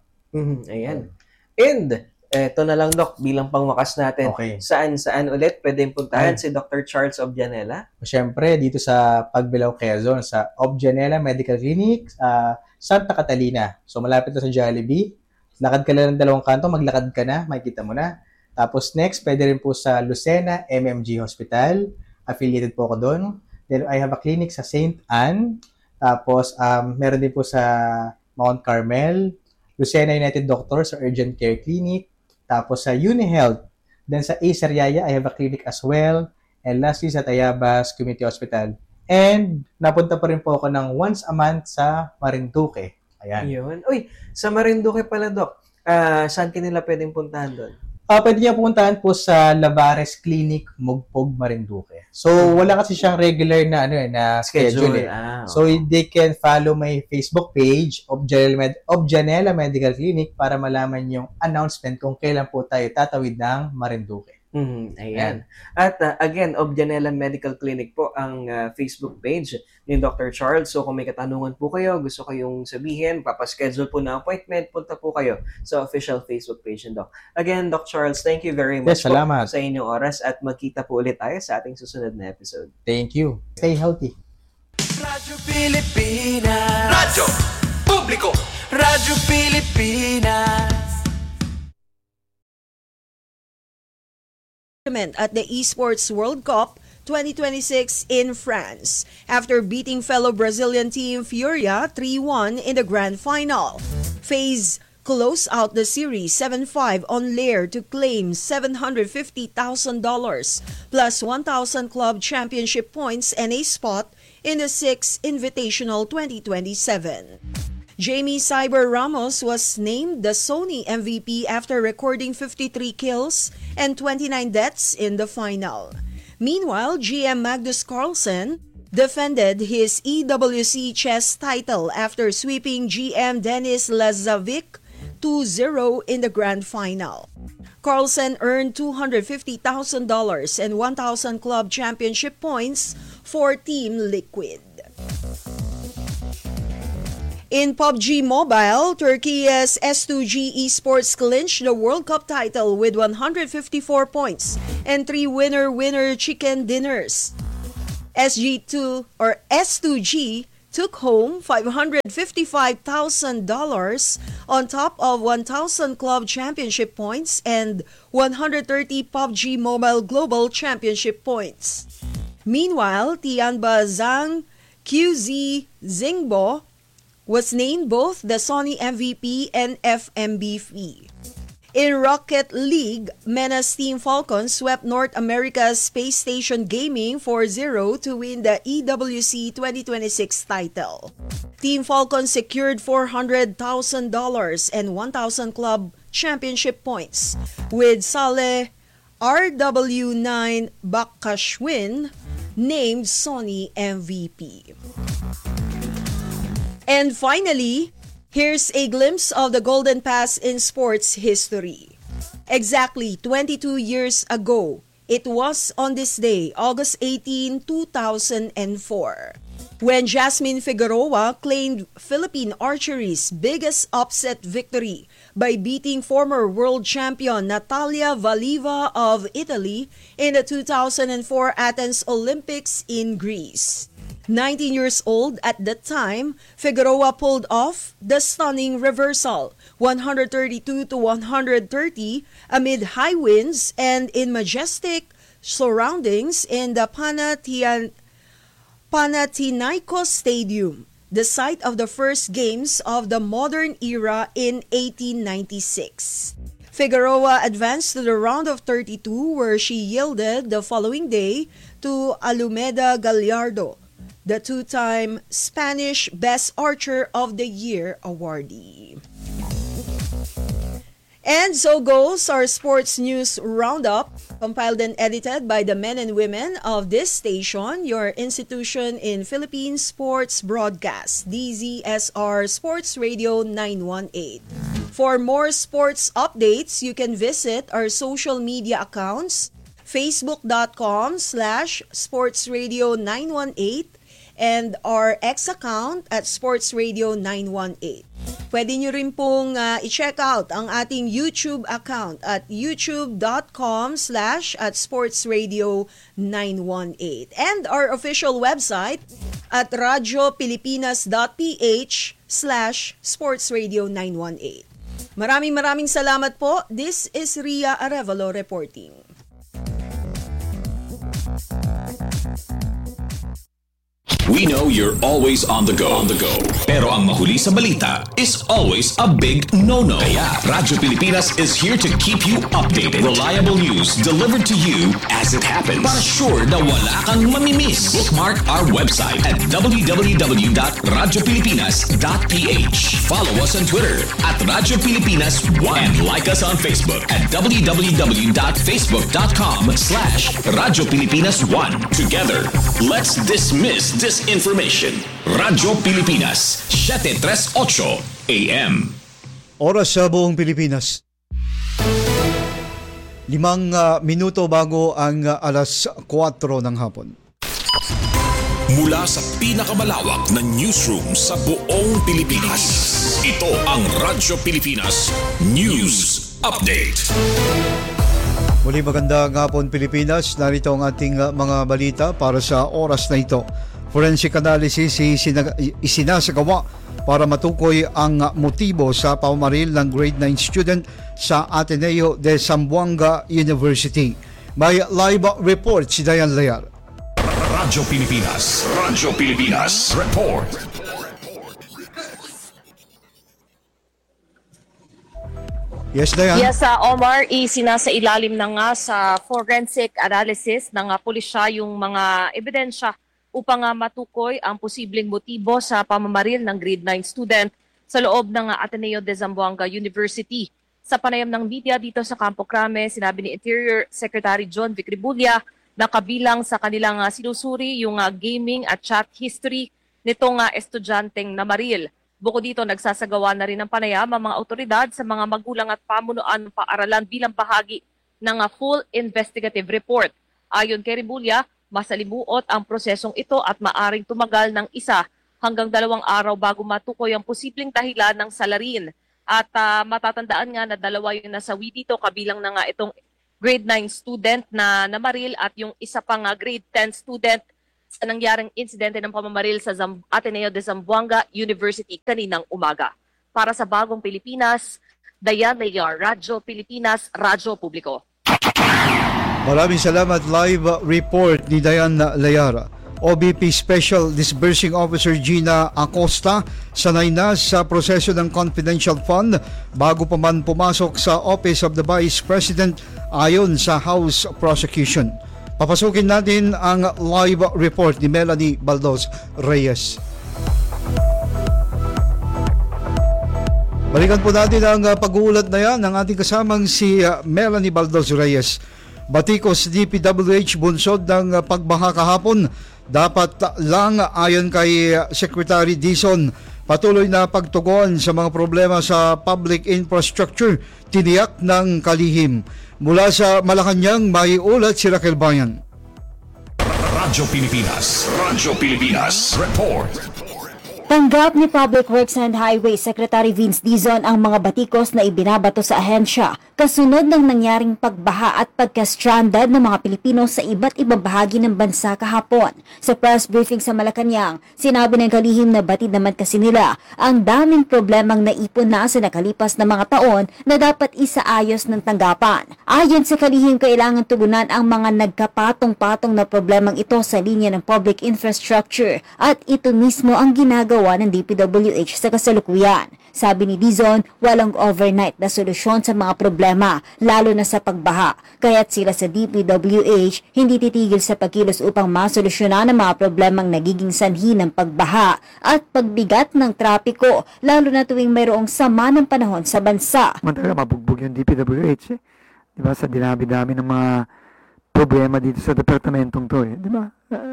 Ayan. And, eto na lang, Doc, bilang pangwakas natin. Okay. Saan ulit pwedeng puntahan si Dr. Charles Objanela? Siyempre, dito sa Pagbilao, Quezon, sa Objanela Medical Clinic, Santa Catalina. So, malapit na sa Jollibee. Lakad ka lang ng 2 kanto, maglakad ka na, makikita mo na. Tapos next, pwede rin po sa Lucena MMG Hospital. Affiliated po ako doon. Then I have a clinic sa St. Anne. Tapos meron din po sa Mount Carmel. Lucena United Doctors sa Urgent Care Clinic. Tapos sa UniHealth. Then sa A. Sariaya, I have a clinic as well. And lastly, sa Tayabas Community Hospital. And napunta pa rin po ako ng once a month sa Marinduque. Ayan. Yun. Uy, sa Marinduque pala, Doc. Saan kanila pwedeng puntahan doon? Pwede niya puntahan po sa Lavares Clinic, Mugpog, Marinduque. So, wala kasi siyang regular na na schedule. So, they can follow my Facebook page, Objanela Medical Clinic, para malaman yung announcement kung kailan po tayo tatawid ng Marinduque. Ayan. At again, Objanela Medical Clinic po ang Facebook page ni Dr. Charles. So kung may katanungan po kayo, gusto kayong sabihin, papaschedule po na appointment, punta po kayo sa official Facebook page ni Doc. Again, Doc Charles, thank you very much po sa inyong oras at magkita po ulit tayo sa ating susunod na episode. Thank you. Stay healthy. Radyo Pilipinas. Radyo Publiko. Radyo Pilipinas. At the Esports World Cup 2026 in France after beating fellow Brazilian team Furia 3-1 in the grand final. FaZe closed out the series 7-5 on Lair to claim $750,000 plus 1,000 club championship points and a spot in the 6th Invitational 2027. Jamie Cyber Ramos was named the Sony MVP after recording 53 kills and 29 deaths in the final. Meanwhile, GM Magnus Carlsen defended his EWC chess title after sweeping GM Denis Lazovic 2-0 in the grand final. Carlsen earned $250,000 and 1,000 club championship points for Team Liquid. In PUBG Mobile, Turkey's S2G Esports clinched the World Cup title with 154 points and 3 winner-winner chicken dinners. S2G took home $555,000 on top of 1,000 club championship points and 130 PUBG Mobile Global Championship points. Meanwhile, Tianba Zhang QZ Zingbo was named both the Sony MVP and FMVP. In Rocket League, MENA's Team Falcon swept North America's Space Station Gaming 4-0 to win the EWC 2026 title. Team Falcon secured $400,000 and 1,000 club championship points, with Saleh RW9 Bakashwin named Sony MVP. And finally, here's a glimpse of the Golden Pass in sports history. Exactly 22 years ago, it was on this day, August 18, 2004, when Jasmine Figueroa claimed Philippine archery's biggest upset victory by beating former world champion Natalia Valieva of Italy in the 2004 Athens Olympics in Greece. 19 years old at that time, Figueroa pulled off the stunning reversal, 132 to 130 amid high winds and in majestic surroundings in the Panathinaikos Stadium, the site of the first games of the modern era in 1896. Figueroa advanced to the round of 32 where she yielded the following day to Alumeda Gallardo, the two-time Spanish Best Archer of the Year awardee. And so goes our sports news roundup, compiled and edited by the men and women of this station, your institution in Philippine sports broadcast, DZSR Sports Radio 918. For more sports updates, you can visit our social media accounts, facebook.com/sportsradio918 and our X account at Sports Radio 918. Pwede nyo rin pong i-check out ang ating YouTube account at youtube.com/sportsradio918 and our official website at radiopilipinas.ph/sportsradio918. Maraming salamat po. This is Ria Arevalo reporting. We know you're always on the go. Pero ang mahuli sa balita is always a big no-no. Kaya Radyo Pilipinas is here to keep you updated. Reliable news delivered to you as it happens. Para sure na wala kang mamimiss. Bookmark our website at www.radiopilipinas.ph. Follow us on Twitter at Radyo Pilipinas 1 and like us on Facebook at www.facebook.com/Radyo Pilipinas 1. Together, let's dismiss disinformation. Radyo Pilipinas, 738 AM. Oras sa buong Pilipinas. 5 minuto bago ang alas 4 ng hapon. Mula sa pinakamalawak na newsroom sa buong Pilipinas. Ito ang Radyo Pilipinas News Update. Muli magandang hapon Pilipinas. Narito ang ating mga balita para sa oras na ito. Forensic analysis isinasagawa para matukoy ang motibo sa pamamaril ng grade 9 student sa Ateneo de Zamboanga University. May live report si Dayan Layar. Radyo Pilipinas report. Yes, Dayan. Yes, Omar, isinasailalim na nga sa forensic analysis ng pulisya yung mga ebidensya upang matukoy ang posibleng motibo sa pamamaril ng grade 9 student sa loob ng Ateneo de Zamboanga University. Sa panayam ng media dito sa Campo Crame, sinabi ni Interior Secretary John Vic Rebulya na kabilang sa kanilang sinusuri yung gaming at chat history nitong estudyanteng namaril. Bukod dito, nagsasagawa na rin ng panayam ang mga otoridad sa mga magulang at pamunuan ng paaralan bilang bahagi ng full investigative report. Ayon kay Rebulya, masalimuot ang prosesong ito at maaring tumagal ng 1 hanggang 2 araw bago matukoy ang posibleng dahilan ng salarin. At matatandaan nga na 2 yung nasawi dito, kabilang na nga itong grade 9 student na namaril at yung isa pang grade 10 student sa nangyaring insidente ng pamamaril sa Ateneo de Zamboanga University kaninang umaga. Para sa Bagong Pilipinas, Dayan Layar, Radyo Pilipinas, Radyo Publiko. Maraming salamat. Live report ni Dayan Layara. OBP Special Disbursing Officer Gina Acosta sanay na sa proseso ng confidential fund bago pa man pumasok sa Office of the Vice President ayon sa House Prosecution. Papasukin natin ang live report ni Melanie Baldos Reyes. Balikan po natin ang pag-uulat na yan ng ating kasamang si Melanie Baldos Reyes. Batikos DPWH bunsod ng pagbaha kahapon. Dapat lang ayon kay Secretary Dizon patuloy na pagtugon sa mga problema sa public infrastructure, tiniyak ng kalihim. Mula sa Malacanang, may ulat si Raquel Bayan. Radyo Pilipinas Report. Tanggap ni Public Works and Highway Secretary Vince Dizon ang mga batikos na ibinabato sa ahensya kasunod ng nangyaring pagbaha at pagka-stranded ng mga Pilipino sa iba't ibang bahagi ng bansa kahapon. Sa press briefing sa Malacanang, sinabi ng kalihim na batid naman kasi nila ang daming problemang naipon na sa nakalipas na mga taon na dapat isaayos ng tanggapan. Ayon sa kalihim, kailangan tugunan ang mga nagkapatong-patong na problemang ito sa linya ng public infrastructure at ito mismo ang ginagawa ng DPWH sa kasalukuyan. Sabi ni Dizon, walang overnight na solusyon sa mga problema, lalo na sa pagbaha. Kaya't sila sa DPWH hindi titigil sa pagkilos upang masolusyonan ang mga problemang nagiging sanhi ng pagbaha at pagbigat ng trapiko, lalo na tuwing mayroong sama ng panahon sa bansa. Matagal mabugbog yung DPWH Diba? Sa dinabi-dami ng mga problema dito sa departamentong to Diba?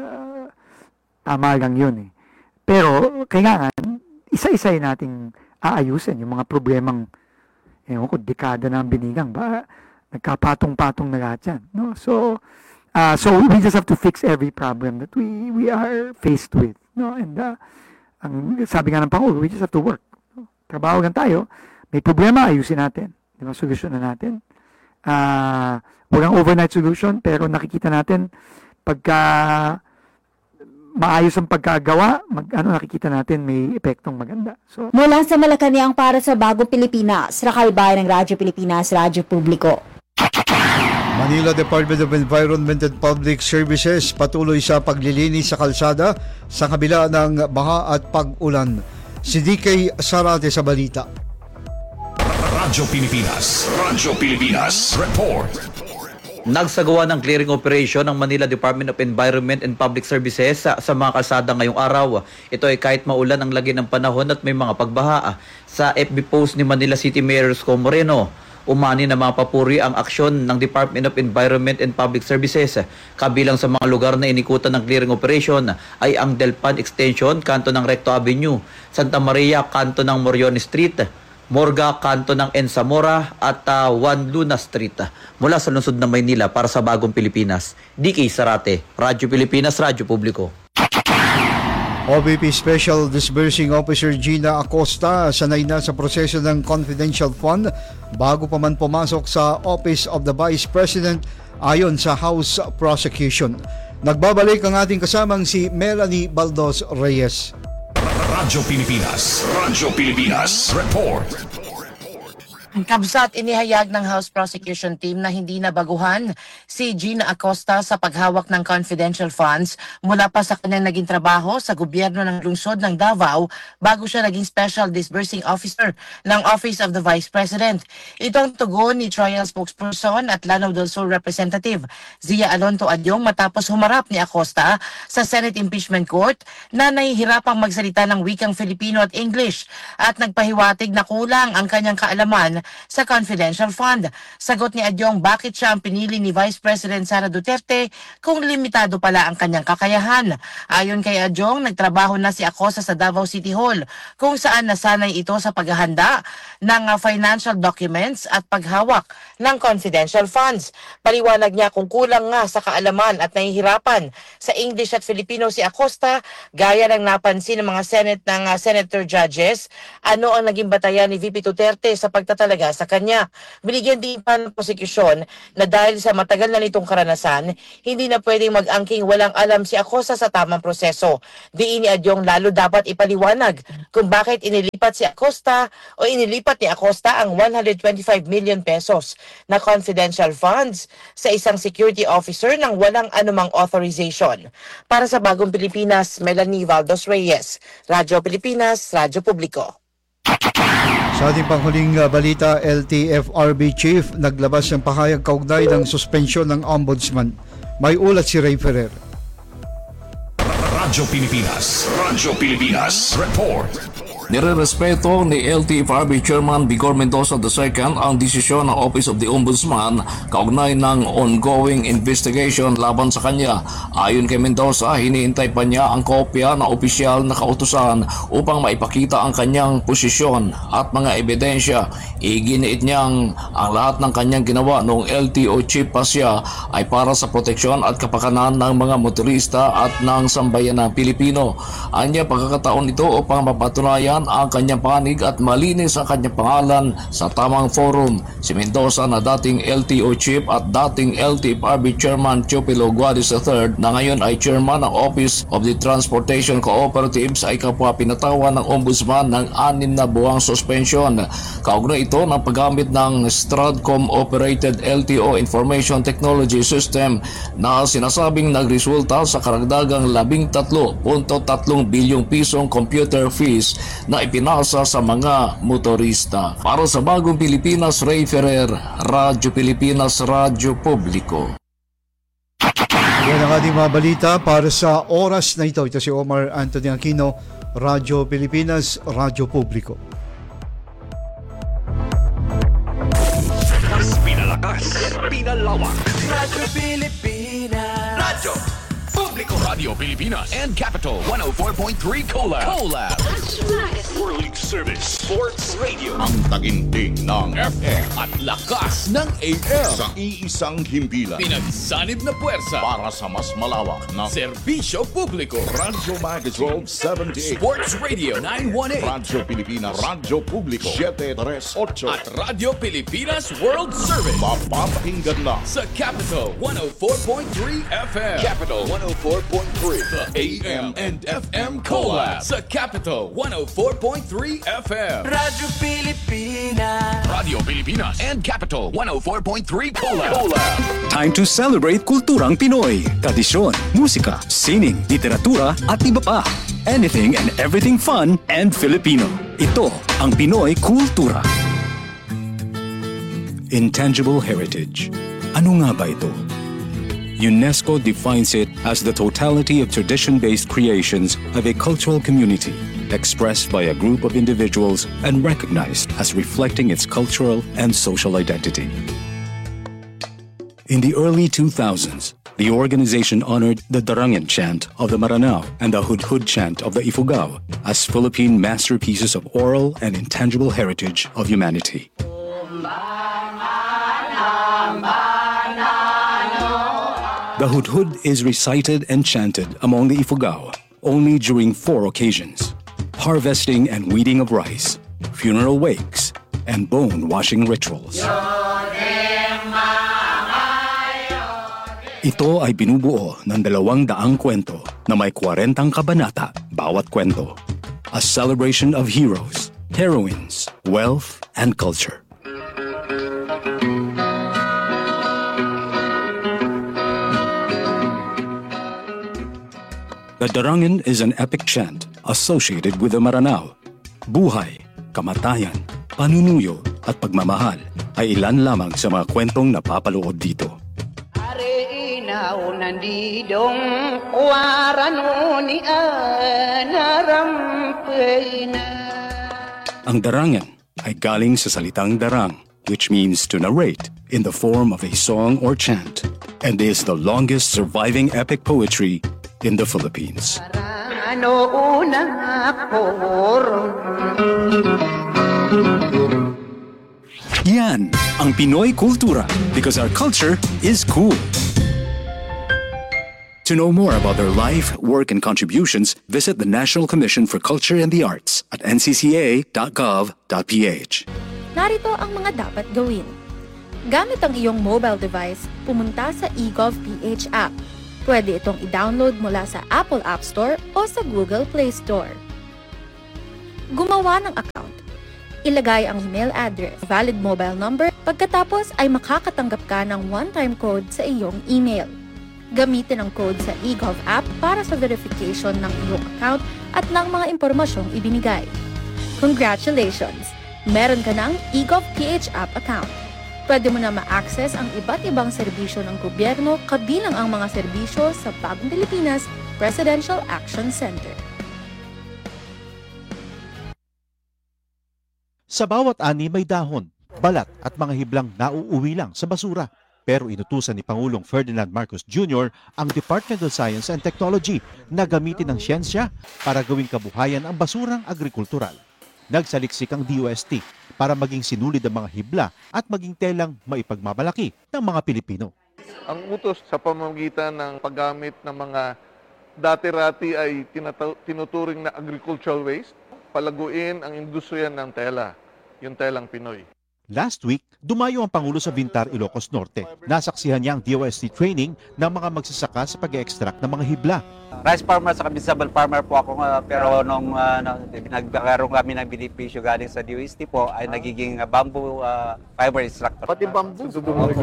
Tama lang yun Pero kailangan isa-isay nating aayusin yung mga problemang dekada na ang binigang ba nagkapatong-patong na lahat yan, no? So we just have to fix every problem that we are faced with, no? And ang sabi nga ng Pangulo, we just have to work, no? Trabaho lang tayo, may problema, ayusin natin, di ba? Solusyonan natin. Walang overnight solution, pero nakikita natin pagka maayos ang pagkagawa, nakikita natin may epektong maganda. So, mula sa Malacanang para sa Bagong Pilipinas, Raquel Bayan ng Radyo Pilipinas, Radyo Publiko. Manila Department of Environment and Public Services patuloy sa paglilinis sa kalsada sa kabila ng baha at pag-ulan. Si DK Sarate sa balita. Radyo Pilipinas Report. Nagsagawa ng clearing operation ng Manila Department of Environment and Public Services sa mga kalsada ngayong araw. Ito ay kahit maulan ang lagi ng panahon at may mga pagbaha. Sa FB post ni Manila City Mayor Isko Moreno, umani na mga papuri ang aksyon ng Department of Environment and Public Services. Kabilang sa mga lugar na inikutan ng clearing operation ay ang Delpan Extension, kanto ng Recto Avenue, Santa Maria, kanto ng Morion Street, Morga, kanto ng Ensamora at Juan Luna Street. Mula sa lungsod ng Maynila para sa Bagong Pilipinas, DK Sarate, Radyo Pilipinas, Radyo Publiko. OBP Special Disbursing Officer Gina Acosta sanay na sa proseso ng confidential fund bago pa man pumasok sa Office of the Vice President ayon sa House Prosecution. Nagbabalik ang ating kasamang si Melanie Baldos Reyes. Radyo Pilipinas Report. Kabsat inihayag ng House Prosecution Team na hindi na baguhan si Gina Acosta sa paghawak ng confidential funds mula pa sa kanyang naging trabaho sa gobyerno ng lungsod ng Davao bago siya naging Special Disbursing Officer ng Office of the Vice President. Ito ang tugon ni Trial Spokesperson at Lanao del Sur Representative Zia Alonto Adyong matapos humarap ni Acosta sa Senate Impeachment Court na nahihirapang magsalita ng wikang Filipino at English at nagpahiwatig na kulang ang kanyang kaalaman sa confidential fund. Sagot ni Adyong bakit siya ang pinili ni Vice President Sara Duterte kung limitado pala ang kanyang kakayahan. Ayon kay Adyong, nagtrabaho na si Acosta sa Davao City Hall kung saan nasanay ito sa paghahanda ng financial documents at paghawak ng confidential funds. Paliwanag niya kung kulang nga sa kaalaman at nahihirapan sa English at Filipino si Acosta, gaya ng napansin ng mga senator judges, ano ang naging batayan ni VP Duterte sa pagtatalaga sa kanya. Binigyan din pa ng prosekusyon na dahil sa matagal na nitong karanasan, hindi na pwedeng mag-angking walang alam si Acosta sa tamang proseso. Diin ni Adyong lalo dapat ipaliwanag kung bakit inilipat si Acosta o inilipat ni Acosta ang 125 million pesos na confidential funds sa isang security officer nang walang anumang authorization. Para sa Bagong Pilipinas, Melanie Valdos Reyes, Radyo Pilipinas, Radyo Publiko. Sa ating panghuling balita, LTFRB Chief naglabas ng pahayag kaugnay ng suspensyon ng Ombudsman. May ulat si Ray Ferrer. Radyo Pilipinas Report. Nirerespeto ni LTFRB Chairman Vigor Mendoza II ang desisyon ng Office of the Ombudsman kaugnay ng ongoing investigation laban sa kanya. Ayon kay Mendoza, hinihintay pa niya ang kopya ng opisyal na kautusan upang maipakita ang kanyang posisyon at mga ebidensya. Iginiit niyang ang lahat ng kanyang ginawa noong LTO chief pa siya ay para sa proteksyon at kapakanan ng mga motorista at ng sambayanang Pilipino. Anya pagkakataon ito upang mapatunayan ang kanyang panig at malinis ang kanyang pangalan sa tamang forum. Si Mendoza na dating LTO chief at dating LTFRB Chairman Teofilo Guadis III na ngayon ay Chairman ng Office of the Transportation Cooperatives ay kapwa pinatawan ng Ombudsman ng 6 na buwang suspension. Kaugnay ito ng paggamit ng Stratcom Operated LTO Information Technology System na sinasabing nagresulta sa karagdagang 13.3 bilyong pisong computer fees na ipinasa sa mga motorista. Para sa Bagong Pilipinas, Ray Ferrer, Radyo Pilipinas, Radyo Publiko. Yan ang ating mga balita para sa oras na ito. Ito si Omar Anthony Aquino, Radyo Pilipinas, Radyo Publiko. Pinalakas, pinalawak. Radyo Pilipinas. Radyo Publiko. Radio Pilipinas and Capital 104.3 Collab. World Service Sports Radio. Ang taginting ng FM at lakas ng AM. Sa iisang himpilan. Pinagsanib na puwersa Para sa mas malawak na serbisyo publiko. Radyo Magazine 1278. Sports Radio 918. Radyo Pilipinas, Radyo Publiko 738. At Radio Pilipinas World Service. Mapapakinggan na sa Capital 104.3 FM. Capital 104.3. The AM and FM Collab sa Capital 104.3 FM. Radyo Pilipinas. Radio Pilipinas and Capital 104.3 Collab. Time to celebrate kulturang Pinoy. Tradisyon, musika, sining, literatura at iba pa. Anything and everything fun and Filipino. Ito ang Pinoy Kultura. Intangible heritage. Ano nga ba ito? UNESCO defines it as the totality of tradition-based creations of a cultural community, expressed by a group of individuals and recognized as reflecting its cultural and social identity. In the early 2000s, the organization honored the Darangan chant of the Maranao and the Hudhud chant of the Ifugao as Philippine masterpieces of oral and intangible heritage of humanity. The Hudhud is recited and chanted among the Ifugao only during 4 occasions: harvesting and weeding of rice, funeral wakes, and bone-washing rituals. Ito ay binubuo ng 200 kwento na may 40 kabanata bawat kwento. A celebration of heroes, heroines, wealth, and culture. The Darangan is an epic chant associated with the Maranao. Buhay, kamatayan, panunuyo at pagmamahal ay ilan lamang sa mga kwentong napapaloob dito. Ang Darangan ay galing sa salitang darang, which means to narrate in the form of a song or chant, and is the longest surviving epic poetry in the Philippines. Yan ang Pinoy kultura, because our culture is cool. To know more about their life, work, and contributions, visit the National Commission for Culture and the Arts at ncca.gov.ph. Narito ang mga dapat gawin. Gamit ang iyong mobile device, pumunta sa eGov.ph app. Pwede itong i-download mula sa Apple App Store o sa Google Play Store. Gumawa ng account. Ilagay ang email address, valid mobile number, pagkatapos ay makakatanggap ka ng one-time code sa iyong email. Gamitin ang code sa eGov app para sa verification ng iyong account at ng mga impormasyong ibinigay. Congratulations! Meron ka ng eGov.ph app account. Pwede mo na ma-access ang iba't ibang serbisyo ng gobyerno kabilang ang mga serbisyo sa Bagong Pilipinas Presidential Action Center. Sa bawat ani may dahon, balat at mga hiblang nauuwi lang sa basura. Pero inutusan ni Pangulong Ferdinand Marcos Jr. ang Department of Science and Technology na gamitin ang siyensya para gawing kabuhayan ang basurang agrikultural. Nagsaliksik ang DOST para maging sinulid ang mga hibla at maging telang maipagmamalaki ng mga Pilipino. Ang utos sa pamamagitan ng paggamit ng mga dati-rati ay tinuturing na agricultural waste, palaguin ang industriya ng tela, yung telang Pinoy. Last week, dumayo ang Pangulo sa Vintar, Ilocos Norte. Nasaksihan niya ang DOST training ng mga magsasaka sa pag-extract ng mga hibla. Rice farmer sa vegetable farmer po ako, pero nung nagkaroon kami ng benepisyo galing sa DOST po, ay nagiging bamboo fiber extractor. Pati bamboo?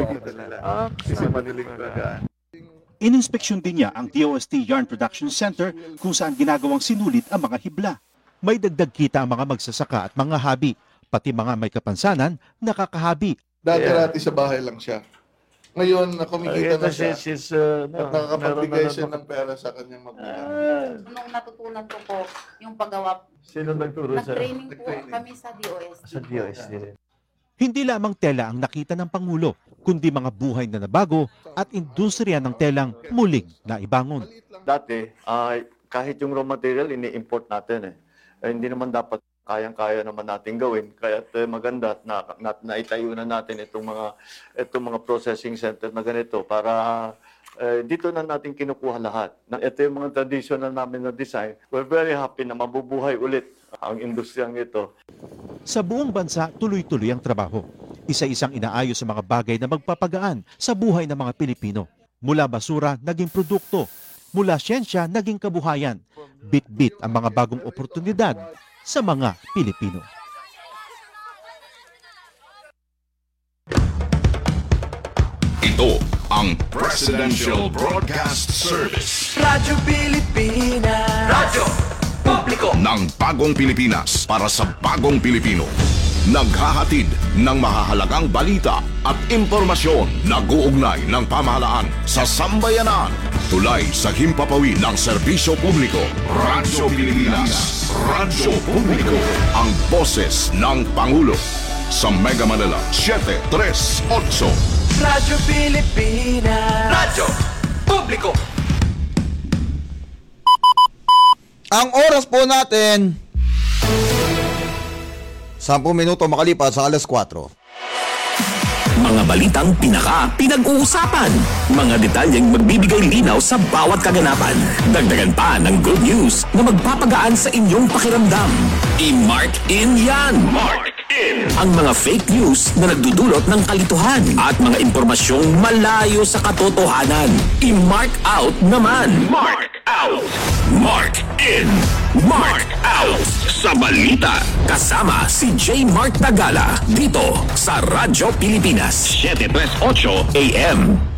Ininspeksyon din niya ang DOST Yarn Production Center kung saan ginagawang sinulit ang mga hibla. May dagdag kita ang mga magsasaka at mga hobby. Pati mga may kapansanan, nakakahabi. Dati-rati sa bahay lang siya. Ngayon, kumikita na siya. At nakakapagbigay siya ng pera sa kanyang magulang. Nung natutunan ko po yung paggawa, sino nagturo sa? Nag-training po kami sa DOST. Sa DOST rin. Hindi lamang tela ang nakita ng Pangulo, kundi mga buhay na nabago at industriya ng telang muling naibangon. Dati, kahit yung raw material, ini-import natin hindi naman dapat kayang-kaya naman natin gawin. Kaya maganda na naitayo na natin itong mga processing center na ganito para dito na natin kinukuha lahat. Ito yung mga traditional namin na design. We're very happy na mabubuhay ulit ang industriyang ito. Sa buong bansa, tuloy-tuloy ang trabaho. Isa-isang inaayos sa mga bagay na magpapagaan sa buhay ng mga Pilipino. Mula basura, naging produkto. Mula siyensya, naging kabuhayan. Bit-bit ang mga bagong oportunidad sa mga Pilipino. Ito ang Presidential Broadcast Service. Radyo Pilipinas. Radyo Publiko ng Bagong Pilipinas para sa Bagong Pilipino. Naghahatid ng mahahalagang balita at impormasyon na guugnay ng pamahalaan sa sambayanan. Tulay sa himpapawid ng serbisyo publiko. Radyo Pilipinas. Radyo Publiko. Ang boses ng Pangulo. Sa Mega Manila, 738. Radyo Pilipinas. Radyo Publiko. Ang oras po natin 10 minuto makalipas sa alas 4. Mga balitang pinag-uusapan. Mga detalyeng magbibigay linaw sa bawat kaganapan. Dagdagan pa ng good news na magpapagaan sa inyong pakiramdam. I-mark in yan! Mark in! Ang mga fake news na nagdudulot ng kalituhan at mga impormasyong malayo sa katotohanan. I-mark out naman! Mark out! Mark in! Mark out! Sa balita, kasama si J. Mark Tagala dito sa Radyo Pilipinas, 738 AM.